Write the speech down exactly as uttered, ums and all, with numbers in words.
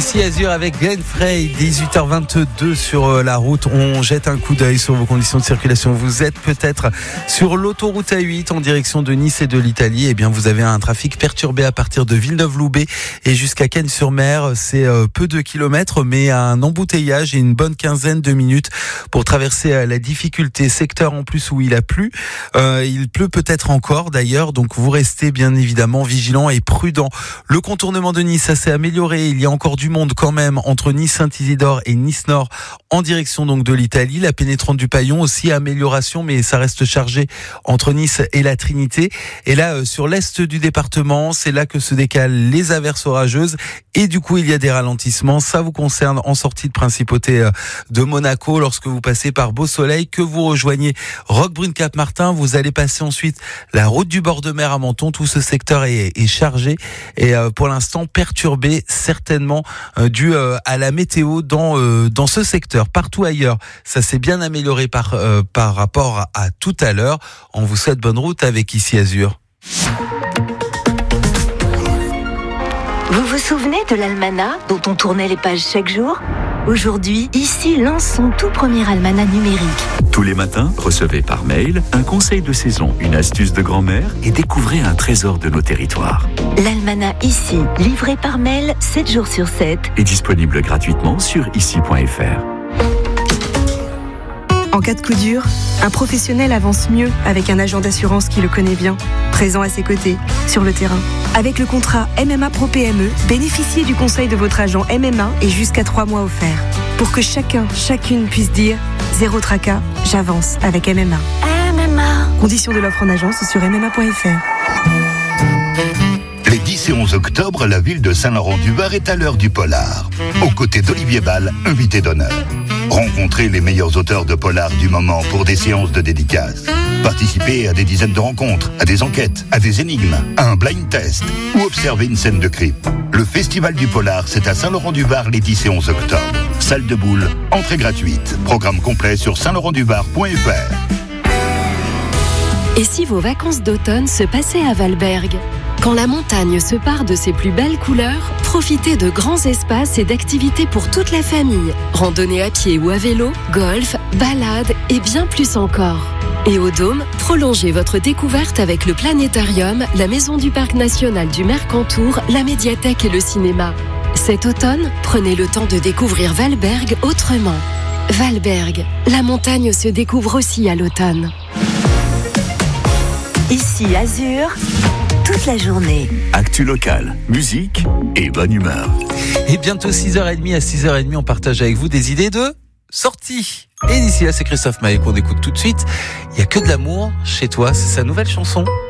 Ici Azur avec Glenn Frey, dix-huit heures vingt-deux sur la route. On jette un coup d'œil sur vos conditions de circulation. Vous êtes peut-être sur l'autoroute A huit en direction de Nice et de l'Italie. Eh bien, vous avez un trafic perturbé à partir de Villeneuve-Loubet et jusqu'à Cannes-sur-Mer. C'est peu de kilomètres, mais un embouteillage et une bonne quinzaine de minutes pour traverser la difficulté. Secteur en plus où il a plu. Euh, il pleut peut-être encore d'ailleurs, donc vous restez bien évidemment vigilant et prudent. Le contournement de Nice, ça s'est amélioré. Il y a encore du monde quand même entre Nice-Saint-Isidore et Nice-Nord en direction donc de l'Italie. La pénétrante du Paillon aussi, amélioration, mais ça reste chargé entre Nice et la Trinité. Et là, euh, sur l'est du département, c'est là que se décalent les averses orageuses et du coup, il y a des ralentissements. Ça vous concerne en sortie de Principauté euh, de Monaco lorsque vous passez par Beau Soleil, que vous rejoignez Roquebrune-Cap-Martin. Vous allez passer ensuite la route du bord de mer à Menton. Tout ce secteur est, est chargé et euh, pour l'instant perturbé, certainement euh, dû euh, à la météo dans euh, dans ce secteur. Partout ailleurs, ça s'est bien amélioré par euh, par rapport à, à tout à l'heure. On vous souhaite bonne route avec Ici Azur. Vous vous souvenez de l'almanach dont on tournait les pages chaque jour ? Aujourd'hui, Ici lance son tout premier almanach numérique. Tous les matins, recevez par mail un conseil de saison, une astuce de grand-mère et découvrez un trésor de nos territoires. L'almanach Ici, livré par mail sept jours sur sept. Est disponible gratuitement sur ici point f r. En cas de coup dur, un professionnel avance mieux avec un agent d'assurance qui le connaît bien, présent à ses côtés, sur le terrain. Avec le contrat M M A Pro P M E, bénéficiez du conseil de votre agent M M A et jusqu'à trois mois offerts. Pour que chacun, chacune puisse dire « Zéro tracas, j'avance avec M M A ». M M A. Conditions de l'offre en agence sur m m a point f r. Les dix et onze octobre, la ville de Saint-Laurent-du-Var est à l'heure du polar. Aux côtés d'Olivier Ball, invité d'honneur. Rencontrez les meilleurs auteurs de polar du moment pour des séances de dédicaces. Participez à des dizaines de rencontres, à des enquêtes, à des énigmes, à un blind test ou observez une scène de crime. Le Festival du Polar, c'est à Saint-Laurent-du-Var les dix et onze octobre. Salle de boule, entrée gratuite. Programme complet sur saint laurent du var point f r. Et si vos vacances d'automne se passaient à Valberg ? Quand la montagne se pare de ses plus belles couleurs, profitez de grands espaces et d'activités pour toute la famille. Randonnée à pied ou à vélo, golf, balade et bien plus encore. Et au Dôme, prolongez votre découverte avec le planétarium, la maison du parc national du Mercantour, la médiathèque et le cinéma. Cet automne, prenez le temps de découvrir Valberg autrement. Valberg, la montagne se découvre aussi à l'automne. Ici Azur, toute la journée. Actu locale, musique et bonne humeur. Et bientôt six heures trente à six heures trente, on partage avec vous des idées de sortie. Et d'ici là, c'est Christophe Maé qu'on écoute tout de suite. Il n'y a que de l'amour chez toi, c'est sa nouvelle chanson.